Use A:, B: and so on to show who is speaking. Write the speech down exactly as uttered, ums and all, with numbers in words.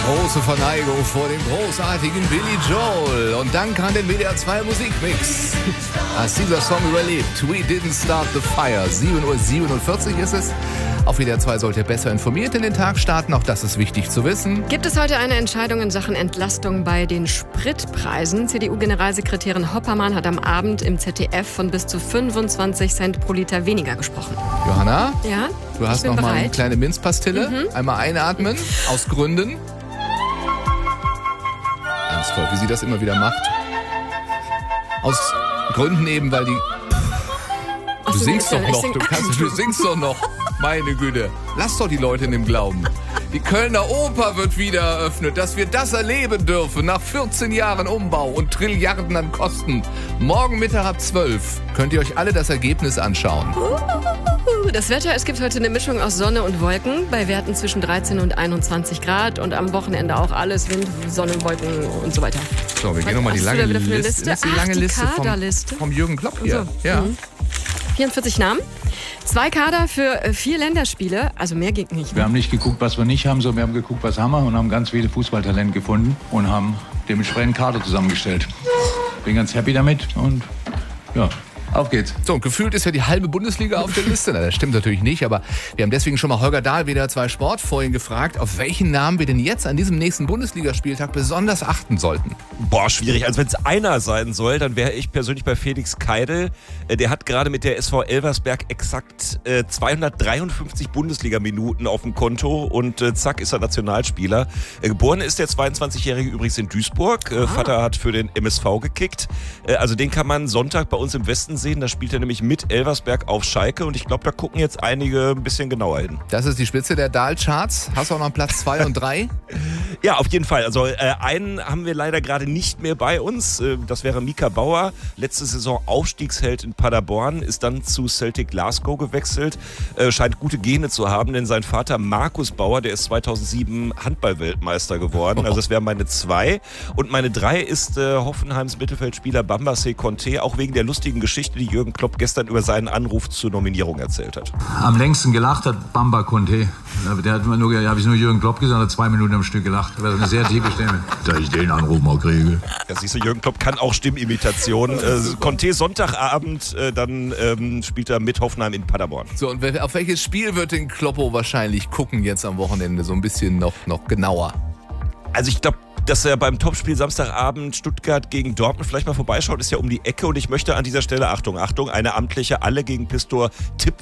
A: große Verneigung vor dem großartigen Billy Joel. Und dann kam den W D R zwei Musikmix. Als dieser Song überlebt, We Didn't Start the Fire. sieben Uhr siebenundvierzig ist es. Auf W D R zwei sollt ihr besser informiert in den Tag starten. Auch das ist wichtig zu wissen.
B: Gibt es heute eine Entscheidung in Sachen Entlastung bei den Spritpreisen? C D U-Generalsekretärin Hoppermann hat am Abend im Z D F von bis zu fünfundzwanzig Cent pro Liter weniger gesprochen.
A: Johanna?
B: Ja?
A: Du hast noch mal eine kleine Minzpastille. Mhm. Einmal einatmen, aus Gründen. Ganz toll, wie sie das immer wieder macht. Aus Gründen eben, weil die... Du singst doch noch, du kannst, du singst doch noch. Meine Güte, lass doch die Leute in dem Glauben. Die Kölner Oper wird wieder eröffnet, dass wir das erleben dürfen nach vierzehn Jahren Umbau und Trilliarden an Kosten. Morgen Mittag ab zwölf könnt ihr euch alle das Ergebnis anschauen.
B: Das Wetter, es gibt heute eine Mischung aus Sonne und Wolken bei Werten zwischen dreizehn und einundzwanzig Grad und am Wochenende auch alles, Wind, Sonne, Wolken und so weiter.
A: So, wir gehen nochmal die lange Liste.
B: Liste?
A: Das ist die
B: Ach,
A: lange
B: die
A: Liste vom,
B: Kaderliste.
A: vom Jürgen Klopp hier.
B: So.
A: Ja.
B: Mhm. vierundvierzig Namen, zwei Kader für vier Länderspiele, also mehr ging nicht. Ne?
C: Wir haben nicht geguckt, was wir nicht haben, sondern wir haben geguckt, was haben wir und haben ganz viele Fußballtalente gefunden und haben dementsprechend Kader zusammengestellt. Bin ganz happy damit und ja. Auf geht's.
A: So, und gefühlt ist ja die halbe Bundesliga auf der Liste. Na, das stimmt natürlich nicht, aber wir haben deswegen schon mal Holger Dahl, W D R zwei Sport, vorhin gefragt, auf welchen Namen wir denn jetzt an diesem nächsten Bundesligaspieltag besonders achten sollten.
D: Boah, schwierig. Also wenn es einer sein soll, dann wäre ich persönlich bei Felix Keidel. Der hat gerade mit der S V Elversberg exakt äh, zweihundertdreiundfünfzig Bundesliga-Minuten auf dem Konto und äh, zack ist er Nationalspieler. Äh, geboren ist der zweiundzwanzigjährige übrigens in Duisburg. Äh, Vater hat für den M S V gekickt. Äh, also den kann man Sonntag bei uns im Westen sehen. Da spielt er nämlich mit Elversberg auf Schalke und ich glaube, da gucken jetzt einige ein bisschen genauer hin.
A: Das ist die Spitze der Dahl-Charts. Hast du auch noch Platz zwei und drei?
D: Ja, auf jeden Fall. Also äh, einen haben wir leider gerade nicht mehr bei uns. Äh, das wäre Mika Bauer. Letzte Saison Aufstiegsheld in Paderborn, ist dann zu Celtic Glasgow gewechselt. Äh, scheint gute Gene zu haben, denn sein Vater Markus Bauer, der ist zweitausendsieben Handball-Weltmeister geworden. Also das wäre meine zwei. Und meine drei ist äh, Hoffenheims Mittelfeldspieler Bambace Conte, auch wegen der lustigen Geschichte, die Jürgen Klopp gestern über seinen Anruf zur Nominierung erzählt hat.
C: Am längsten gelacht hat Bamba Conte. Der hat nur, habe ich nur Jürgen Klopp gesagt, hat zwei Minuten am Stück gelacht. Das ist eine sehr tiefe Stimme. Dass ich den Anruf mal kriege.
D: Ja, siehst du, Jürgen Klopp kann auch Stimmimitation. Äh, Conte Sonntagabend, äh, dann ähm, spielt er mit Hoffenheim in Paderborn.
A: So, und auf welches Spiel wird den Kloppo wahrscheinlich gucken jetzt am Wochenende? So ein bisschen noch, noch genauer.
D: Also ich glaube, dass er beim Topspiel Samstagabend Stuttgart gegen Dortmund vielleicht mal vorbeischaut, ist ja um die Ecke und ich möchte an dieser Stelle, Achtung, Achtung, eine amtliche Alle gegen Pistor Tipp